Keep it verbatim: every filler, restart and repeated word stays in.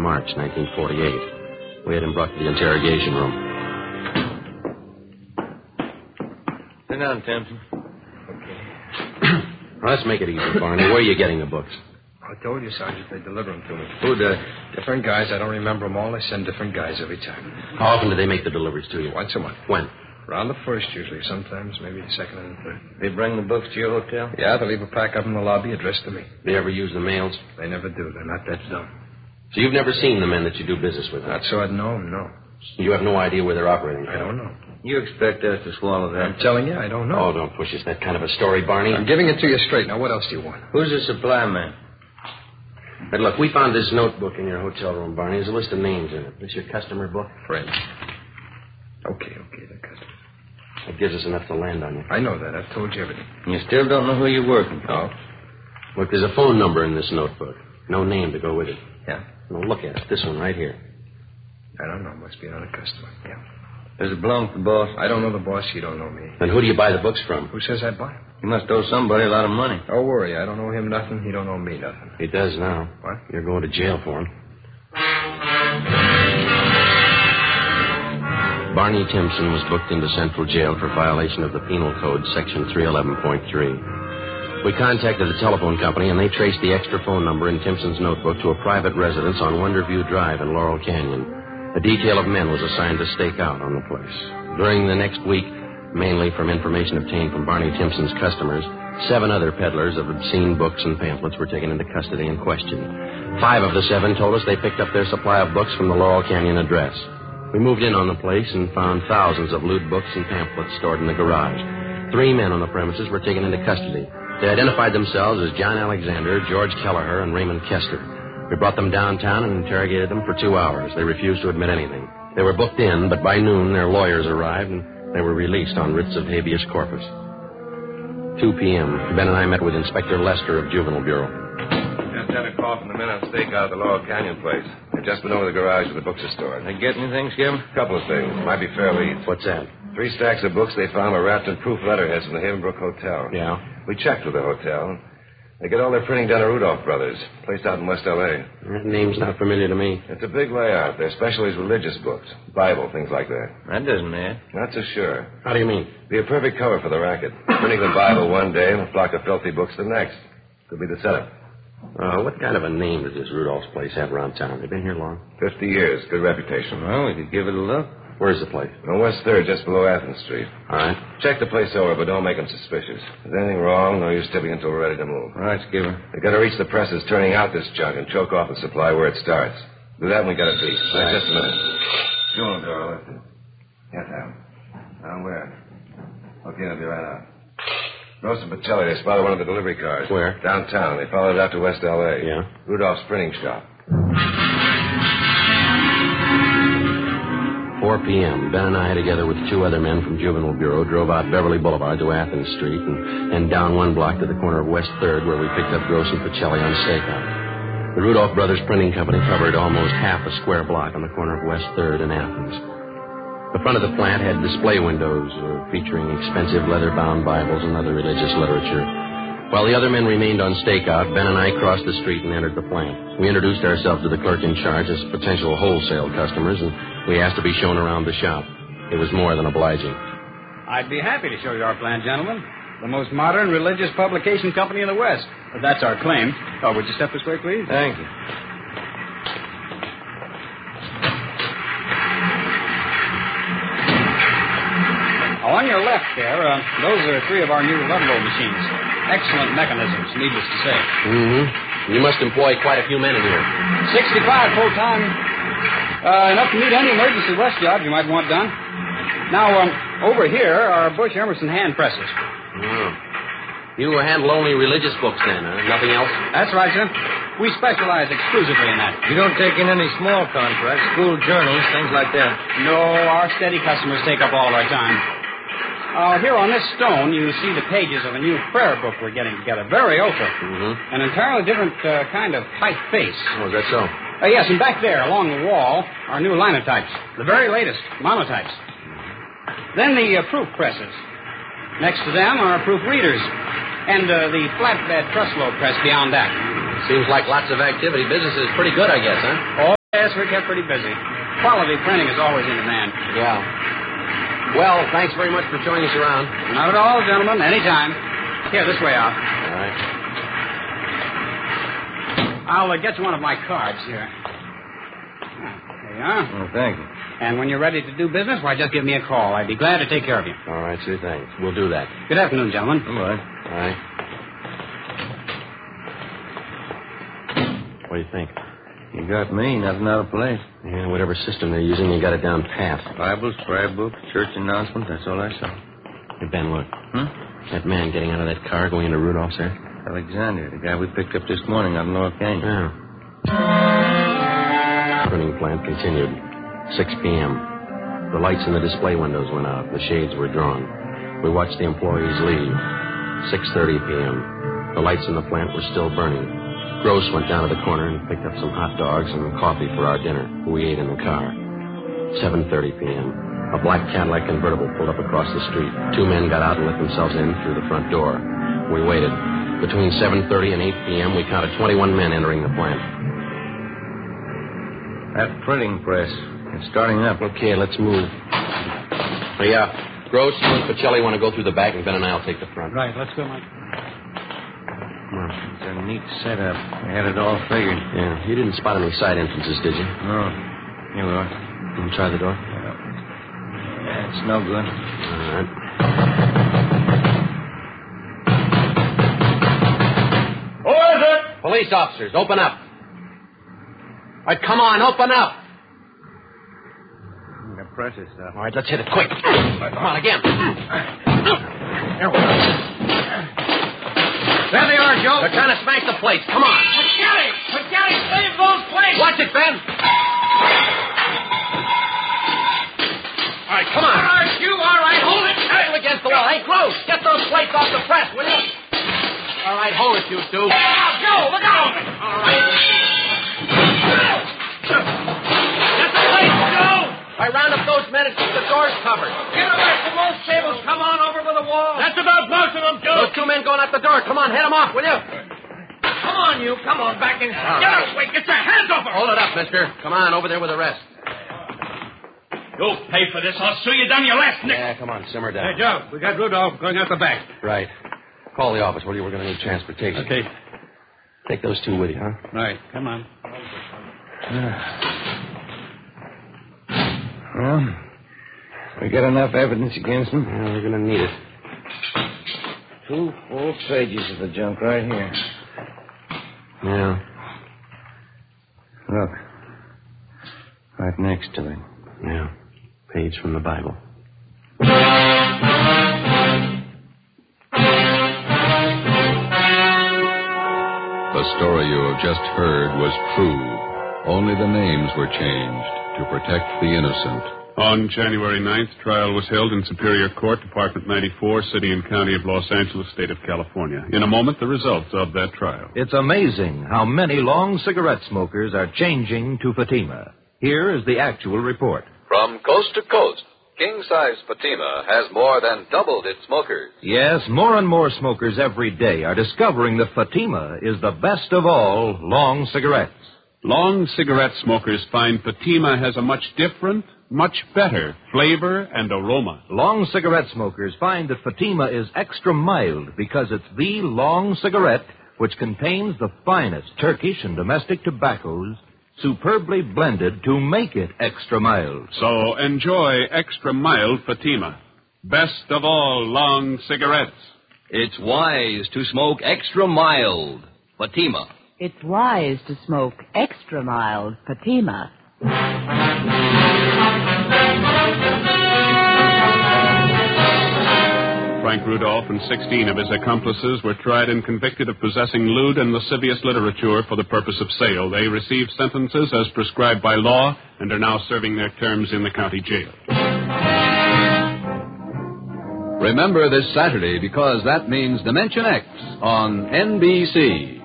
March, nineteen forty-eight. We had him brought to the interrogation room. Sit down, Timpson. Okay. Well, let's make it easy, Barney. Where are you getting the books? I told you, Sergeant, they deliver them to me. Who does? Different guys. I don't remember them all. They send different guys every time. How often do they make the deliveries to you? Once a month. When? Around the first, usually. Sometimes maybe the second and the third. They bring the books to your hotel? Yeah, they leave a pack up in the lobby addressed to me. They ever use the mails? They never do. They're not that dumb. So you've never seen the men that you do business with? Not so I'd know them, no. You have no idea where they're operating from? I don't know. You expect us to swallow that? I'm telling you, I don't know. Oh, don't push us that kind of a story, Barney. I'm giving it to you straight. Now, what else do you want? Who's the supply man? But look, we found this notebook in your hotel room, Barney. There's a list of names in it. This your customer book? Friends. Okay, okay, the customer. It gives us enough to land on you. I know that. I've told you everything. You still don't know who you're working for? No. Look, there's a phone number in this notebook. No name to go with it. Yeah? Now, look at it. This one right here. I don't know. Must be another customer. Yeah. Does it belong to the boss? I don't know the boss. You don't know me. Then who do you buy the books from? Who says I buy them? You must owe somebody a lot of money. Don't worry. I don't owe him nothing. He don't owe me nothing. He does now. What? You're going to jail for him. Barney Timpson was booked into Central Jail for violation of the Penal Code, Section three eleven point three. We contacted the telephone company, and they traced the extra phone number in Timpson's notebook to a private residence on Wonderview Drive in Laurel Canyon. A detail of men was assigned to stake out on the place. During the next week, mainly from information obtained from Barney Timpson's customers, seven other peddlers of obscene books and pamphlets were taken into custody and questioned. Five of the seven told us they picked up their supply of books from the Laurel Canyon address. We moved in on the place and found thousands of lewd books and pamphlets stored in the garage. Three men on the premises were taken into custody. They identified themselves as John Alexander, George Kelleher, and Raymond Kester. We brought them downtown and interrogated them for two hours. They refused to admit anything. They were booked in, but by noon their lawyers arrived and they were released on writs of habeas corpus. two p.m. Ben and I met with Inspector Lester of Juvenile Bureau. Just had a call from the men on stakeout at the Laurel Canyon place. They've just been over the garage where the books are stored. They get anything, Skip? A couple of things. Might be fair leads. What's that? Three stacks of books they found were wrapped in proof letterheads from the Havenbrook Hotel. Yeah? We checked with the hotel. They get all their printing done at Rudolph Brothers, placed out in West L A. That name's not familiar to me. It's a big layout. Their specialty is religious books, Bible, things like that. That doesn't add. Not so sure. How do you mean? Be a perfect cover for the racket. Printing the Bible one day and a flock of filthy books the next. Could be the setup. Uh, what kind of a name does this Rudolph's place have around town? They been here long? Fifty years. Good reputation. Well, we could give it a look. Where's the place? On West third, just below Athens Street. All right. Check the place over, but don't make them suspicious. If there's anything wrong, no use tipping until we're ready to move. All right, Skipper. They've got to reach the presses turning out this junk and choke off the supply where it starts. Do that and we got a beat. Right. Just a minute. Funeral door, listen. Yes, Al. Now where? Okay, I'll be right out. Gross and Pacelli, they spotted one of the delivery cars. Where? Downtown. They followed it out to West L A. Yeah? Rudolph's printing shop. four p.m. Ben and I, together with two other men from Juvenile Bureau, drove out Beverly Boulevard to Athens Street and, and down one block to the corner of West third, where we picked up Gross and Pacelli on stakeout. The Rudolph Brothers Printing Company covered almost half a square block on the corner of West third and Athens. The front of the plant had display windows uh, featuring expensive leather-bound Bibles and other religious literature. While the other men remained on stakeout, Ben and I crossed the street and entered the plant. We introduced ourselves to the clerk in charge as potential wholesale customers, and we asked to be shown around the shop. It was more than obliging. I'd be happy to show you our plant, gentlemen. The most modern religious publication company in the West. That's our claim. Oh, would you step this way, please? Thank you. Oh, on your left there, uh, those are three of our new Ludlow machines. Excellent mechanisms, needless to say. Mm-hmm. You must employ quite a few men in here. sixty-five full-time. Uh, enough to meet any emergency West job you might want done. Now, um, over here are Bush Emerson hand presses. Oh. You handle only religious books then, huh? Nothing else? That's right, sir. We specialize exclusively in that. You don't take in any small contracts, school journals, things like that. No, our steady customers take up all of our time. Uh, here on this stone, you see the pages of a new prayer book we're getting together. Very open. Mm-hmm. An entirely different uh, kind of typeface. Oh, is that so? Uh, yes, and back there, along the wall, are new linotypes. The very latest, monotypes. Then the uh, proof presses. Next to them are proof readers. And uh, the flatbed truss load press beyond that. Seems like lots of activity. Business is pretty good, I guess, huh? Oh, Yes, we kept pretty busy. Quality printing is always in demand. Yeah. Well, thanks very much for showing us around. Not at all, gentlemen. Anytime. Here, this way out. All right. I'll uh, get you one of my cards here. Ah, there you are. Oh, thank you. And when you're ready to do business, why, just give me a call. I'd be glad to take care of you. All right, sure, thanks. We'll do that. Good afternoon, gentlemen. All right. All right. What do you think? You got me, nothing out of place. Yeah, whatever system they're using, you got it down pat. Bibles, prayer book, church announcement, that's all I saw. Hey, Ben, look. Hmm? That man getting out of that car going into Rudolph's there? Alexander, the guy we picked up this morning out in North Canyon. Yeah. Printing plant continued. six p.m. The lights in the display windows went out. The shades were drawn. We watched the employees leave. six thirty p.m. The lights in the plant were still burning. Gross went down to the corner and picked up some hot dogs and coffee for our dinner. We ate in the car. seven thirty p.m. A black Cadillac convertible pulled up across the street. Two men got out and let themselves in through the front door. We waited. Between seven thirty and eight p.m., we counted twenty-one men entering the plant. That printing press, it's starting up. Okay, let's move. Oh, yeah. Gross, you and Pacelli want to go through the back, and Ben and I'll take the front. Right, let's go, Mike. Come on. It's a neat setup. I had it all figured. Yeah, you didn't spot any side entrances, did you? No. Here we are. Can you try the door? Yeah, it's no good. All right. Who is it? Police officers, open up. All right, come on, open up. The press is up. All right, let's hit it quick. Right, come on, again. There we go. There they are, Joe. They're trying to smash the plates. Come on. Pacelli! Pacelli, save those plates! Watch it, Ben. All right, come on. All right, you, all right, hold it. Hey, against the wall. Hey, Gross, get those plates off the press, will you? All right, hold it, you two. Now, Joe, look out! All right. Get the plates, Joe. All right, round up those men and keep the doors covered. Get away from those tables. Come on over to the wall. That's about most of them, Joe. Those two men going out the door. Come on, head them off, will you? Come on, you. Come on, back in. All Get right. up, wait. Get your hands over. Hold it up, mister. Come on, over there with the rest. You'll pay for this. I'll sue you down your last nick. Yeah, come on, simmer down. Hey, Joe, we got Rudolph going out the back. Right. Call the office, will you? We're going to need transportation. Okay. Take those two with you, huh? Right. Come on. Well, we got enough evidence against him. Yeah, we're going to need it. Two full pages of the junk right here. Yeah. Look. Right next to it. Yeah. Page from the Bible. The story you have just heard was true. Only the names were changed to protect the innocent. On January ninth, trial was held in Superior Court, Department ninety-four, City and County of Los Angeles, State of California. In a moment, the results of that trial. It's amazing how many long cigarette smokers are changing to Fatima. Here is the actual report. From coast to coast, king-size Fatima has more than doubled its smokers. Yes, more and more smokers every day are discovering that Fatima is the best of all long cigarettes. Long cigarette smokers find Fatima has a much different, much better flavor and aroma. Long cigarette smokers find that Fatima is extra mild because it's the long cigarette which contains the finest Turkish and domestic tobaccos superbly blended to make it extra mild. So enjoy extra mild Fatima. Best of all long cigarettes. It's wise to smoke extra mild Fatima. It's wise to smoke extra mild Fatima. Frank Rudolph and sixteen of his accomplices were tried and convicted of possessing lewd and lascivious literature for the purpose of sale. They received sentences as prescribed by law and are now serving their terms in the county jail. Remember this Saturday, because that means Dimension X on N B C.